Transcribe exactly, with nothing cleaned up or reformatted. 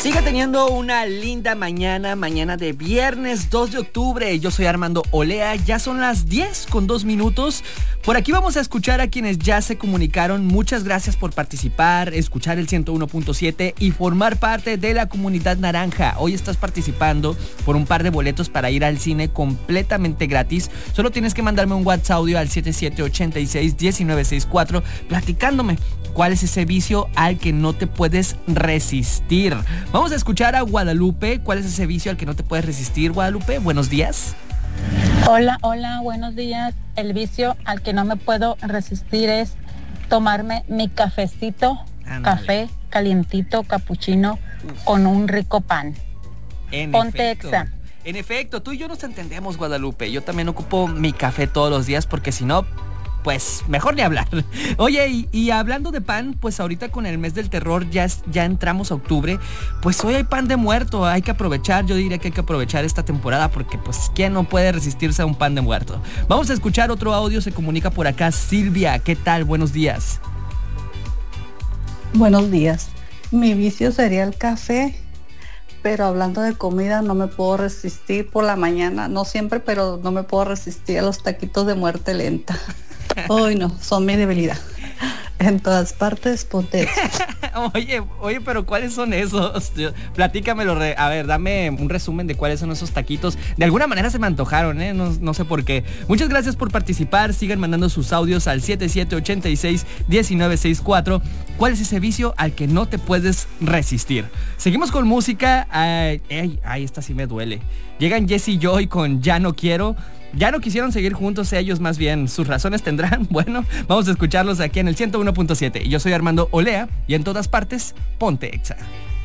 Siga teniendo una linda mañana, mañana de viernes dos de octubre. Yo soy Armando Olea, ya son las diez con dos minutos. Por aquí vamos a escuchar a quienes ya se comunicaron. Muchas gracias por participar, escuchar el ciento uno punto siete y formar parte de la comunidad naranja. Hoy estás participando por un par de boletos para ir al cine completamente gratis. Solo tienes que mandarme un WhatsApp audio al siete siete ocho seis uno nueve seis cuatro platicándome cuál es ese vicio al que no te puedes resistir. Vamos a escuchar a Guadalupe. ¿Cuál es ese vicio al que no te puedes resistir, Guadalupe? Buenos días. Hola, hola, buenos días. El vicio al que no me puedo resistir es tomarme mi cafecito, Ándale. café calientito, capuchino, con un rico pan. En Ponte efecto. Exa. En efecto, tú y yo nos entendemos, Guadalupe. Yo también ocupo mi café todos los días porque si no, pues mejor ni hablar. Oye, y, y hablando de pan, pues ahorita con el mes del terror ya, es, ya entramos a octubre. Pues hoy hay pan de muerto, hay que aprovechar. Yo diría que hay que aprovechar esta temporada porque pues ¿quién no puede resistirse a un pan de muerto? Vamos a escuchar otro audio, se comunica por acá Silvia. ¿Qué tal? Buenos días. Buenos días. Mi vicio sería el café, pero hablando de comida no me puedo resistir por la mañana, no siempre, pero no me puedo resistir a los taquitos de muerte lenta. Hoy no, son mi debilidad. En todas partes, ponte Exa. Oye, oye, pero ¿cuáles son esos? Platícamelo, re, a ver, dame un resumen de cuáles son esos taquitos. De alguna manera se me antojaron, ¿eh? No, no sé por qué. Muchas gracias por participar. Sigan mandando sus audios al siete siete ocho seis uno nueve seis cuatro. ¿Cuál es ese vicio al que no te puedes resistir? Seguimos con música. Ay, ay, ay, esta sí me duele. Llegan Jesse Joy con Ya No Quiero. Ya no quisieron seguir juntos ellos, más bien sus razones tendrán. Bueno, vamos a escucharlos aquí en el ciento uno punto siete. Yo soy Armando Olea y en todas partes, ponte Exa.